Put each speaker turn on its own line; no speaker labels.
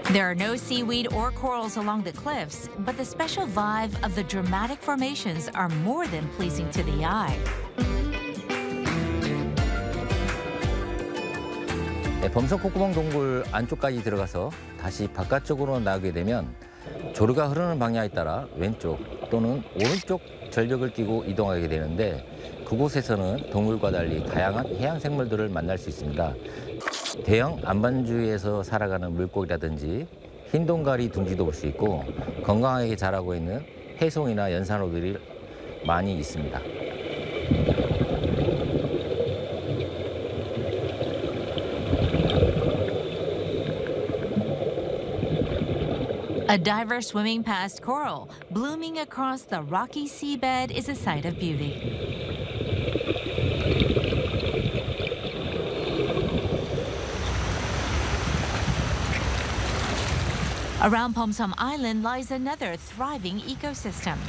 There are no seaweed or corals along the cliffs, but the special vibe of the dramatic formations are more than pleasing to the eye.
네, 범선 콧구멍 동굴 안쪽까지 들어가서 다시 바깥쪽으로 나오게 되면 조류가 흐르는 방향에 따라 왼쪽 또는 오른쪽 절벽을 끼고 이동하게 되는데 그곳에서는 동물과 달리 다양한 해양 생물들을 만날 수 있습니다. 대형 안반주에서 살아가는 물고기라든지 흰 동가리 둥지도 볼 수 있고 건강하게 자라고 있는 해송이나 연산어들이 많이 있습니다.
A diver swimming past coral, blooming across the rocky seabed is a sight of beauty. Around Pomsom Island lies another thriving ecosystem.